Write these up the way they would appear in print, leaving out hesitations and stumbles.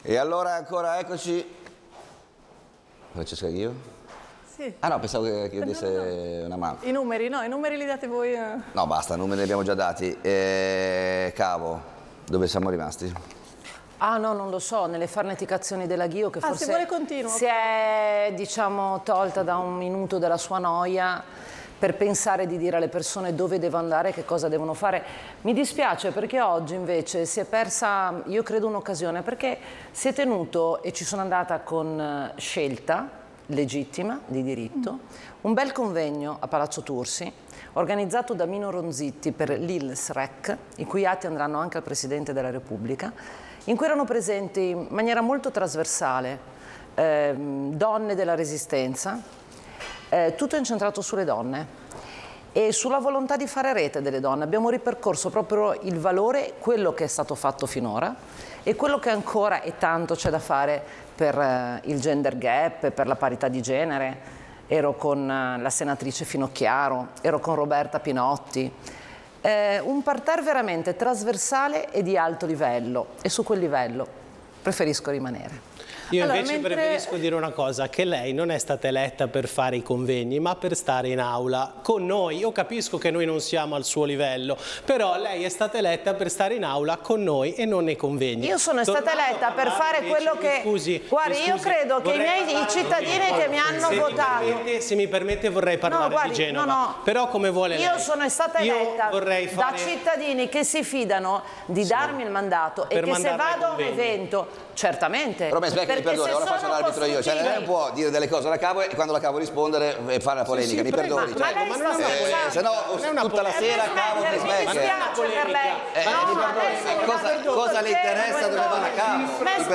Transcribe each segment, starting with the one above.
E allora ancora eccoci. Francesca io? Sì. Ah no, pensavo che chiedesse una mano. I numeri, no, i numeri li date voi. No, basta, numeri li abbiamo già dati. Cavo, dove siamo rimasti? Ah no, non lo so, nelle farneticazioni della Ghio che forse se vuole continuo. si è, diciamo, tolta da un minuto della sua noia per pensare di dire alle persone dove devo andare e che cosa devono fare. Mi dispiace perché oggi invece si è persa, io credo, un'occasione, perché si è tenuto, e ci sono andata con scelta legittima, di diritto, un bel convegno a Palazzo Tursi, organizzato da Mino Ronzitti per l'ILSREC, i cui atti andranno anche al Presidente della Repubblica, in cui erano presenti in maniera molto trasversale donne della Resistenza, tutto incentrato sulle donne e sulla volontà di fare rete delle donne. Abbiamo ripercorso proprio il valore, quello che è stato fatto finora e quello che ancora e tanto c'è da fare per il gender gap, per la parità di genere. Ero con la senatrice Finocchiaro, ero con Roberta Pinotti. Un parterre veramente trasversale e di alto livello, e su quel livello preferisco rimanere. Io invece preferisco dire una cosa, che lei non è stata eletta per fare i convegni, ma per stare in aula con noi. Io capisco che noi non siamo al suo livello, però lei è stata eletta per stare in aula con noi e non nei convegni. Io sono stata eletta per fare quello che... Guardi, io credo che i cittadini che mi hanno votato... Se mi permette vorrei parlare di Genova, però come vuole lei. Io sono stata eletta da cittadini che si fidano di darmi il mandato e che se vado a un evento... Certamente. Però mi perdoni, ora faccio l'arbitro io. Cioè, lei non può dire delle cose alla Cavo e quando la Cavo rispondere fare la polemica. Mi perdoni. Ma lei sta scherzando? Se no, tutta la sera Cavo mi Mi dispiace per lei. Cosa le interessa dove va la Cavo?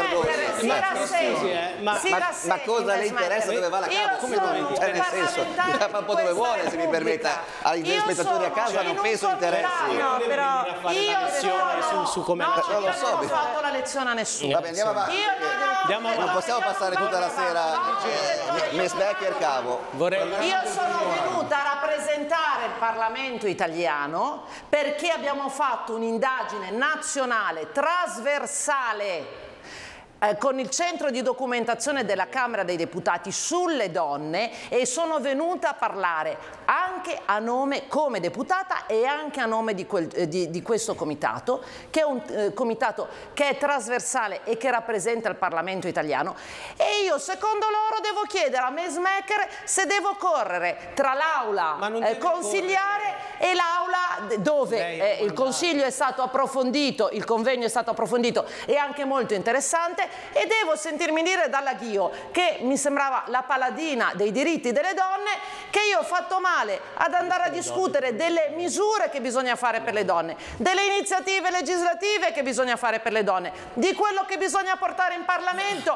Ma cosa le interessa dove va la Cavo? Cioè, nel senso, fa un po' dove vuole, se mi permette. Agli spettatori a casa non penso interessi. No, però io non lo so. Non ho fatto la lezione a nessuno. Vabbè, andiamo avanti. Non possiamo passare tutta la sera Miss Becker Cavo. Io sono venuta a rappresentare il Parlamento italiano perché abbiamo fatto un'indagine nazionale trasversale con il centro di documentazione della Camera dei Deputati sulle donne, e sono venuta a parlare anche a nome, come deputata, e anche a nome di questo comitato, che è un comitato che è trasversale e che rappresenta il Parlamento italiano. E io, secondo loro, devo chiedere a Mesmaeker se devo correre tra l'aula consigliare e l'aula dove il consiglio è stato approfondito, il convegno è stato approfondito e anche molto interessante. E devo sentirmi dire dalla Ghio, che mi sembrava la paladina dei diritti delle donne, che io ho fatto male ad andare a discutere delle misure che bisogna fare per le donne, delle iniziative legislative che bisogna fare per le donne, di quello che bisogna portare in Parlamento